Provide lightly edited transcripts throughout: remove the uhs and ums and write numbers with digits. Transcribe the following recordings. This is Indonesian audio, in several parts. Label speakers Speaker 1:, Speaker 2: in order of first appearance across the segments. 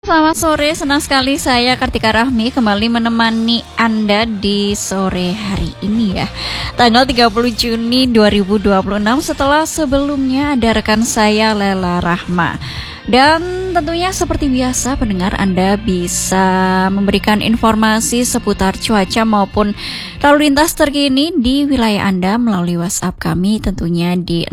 Speaker 1: Selamat sore, senang sekali saya Kartika Rahmi kembali menemani Anda di sore hari ini ya. Tanggal 30 Juni 2026 setelah sebelumnya ada rekan saya Lela Rahma. Dan tentunya seperti biasa pendengar Anda bisa memberikan informasi seputar cuaca maupun lalu lintas terkini di wilayah Anda melalui WhatsApp kami tentunya di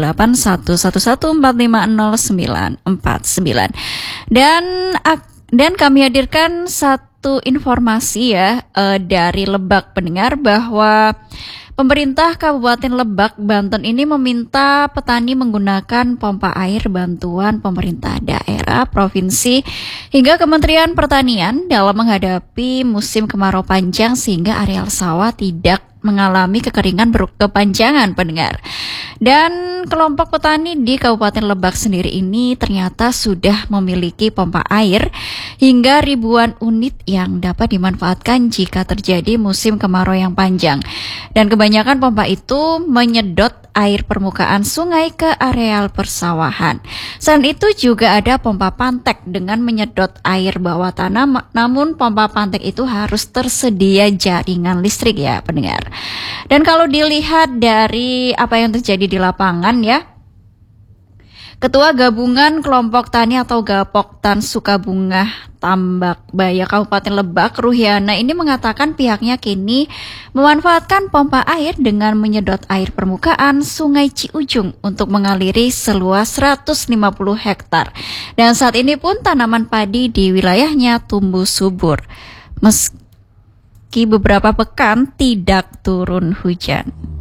Speaker 1: 0811450949. Dan kami hadirkan satu informasi ya dari Lebak pendengar bahwa pemerintah Kabupaten Lebak, Banten ini meminta petani menggunakan pompa air bantuan pemerintah daerah, provinsi, hingga Kementerian Pertanian dalam menghadapi musim kemarau panjang sehingga areal sawah tidak mengalami kekeringan berkepanjangan pendengar. Dan kelompok petani di Kabupaten Lebak sendiri ini ternyata sudah memiliki pompa air hingga ribuan unit yang dapat dimanfaatkan jika terjadi musim kemarau yang panjang. Dan kebanyakan pompa itu menyedot air permukaan sungai ke areal persawahan. Selain itu juga ada pompa pantek dengan menyedot air bawah tanah, namun pompa pantek itu harus tersedia jaringan listrik ya pendengar. Dan kalau dilihat dari apa yang terjadi di lapangan ya, Ketua Gabungan Kelompok Tani atau Gapoktan Sukabungah Tambakbaya Kabupaten Lebak, Ruhiana ini mengatakan pihaknya kini memanfaatkan pompa air dengan menyedot air permukaan Sungai Ciujung untuk mengaliri seluas 150 hektar. Dan saat ini pun tanaman padi di wilayahnya tumbuh subur meski beberapa pekan tidak turun hujan.